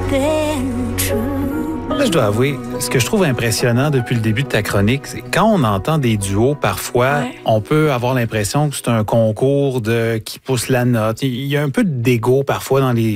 Là, je dois avouer, ce que je trouve impressionnant depuis le début de ta chronique, c'est quand on entend des duos, parfois, on peut avoir l'impression que c'est un concours de qui pousse la note. Il y a un peu d'ego parfois dans les